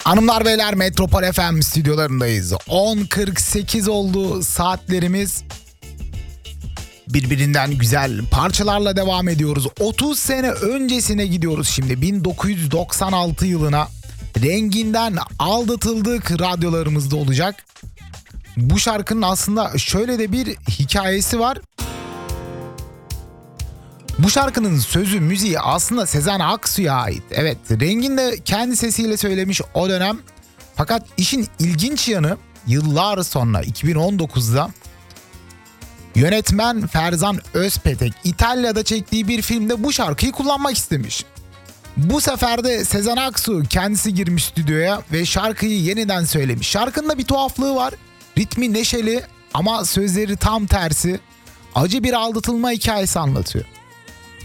Hanımlar beyler, Metropol FM stüdyolarındayız. 10.48 oldu saatlerimiz. Birbirinden güzel parçalarla devam ediyoruz. 30 sene öncesine gidiyoruz şimdi. 1996 yılına. Renginden aldatıldık radyolarımızda olacak. Bu şarkının aslında şöyle de bir hikayesi var. Bu şarkının sözü, müziği aslında Sezen Aksu'ya ait. Evet, Rengin de kendi sesiyle söylemiş o dönem. Fakat işin ilginç yanı, yıllar sonra 2019'da yönetmen Ferzan Özpetek İtalya'da çektiği bir filmde bu şarkıyı kullanmak istemiş. Bu sefer de Sezen Aksu kendisi girmiş stüdyoya ve şarkıyı yeniden söylemiş. Şarkının da bir tuhaflığı var. Ritmi neşeli ama sözleri tam tersi. Acı bir aldatılma hikayesi anlatıyor.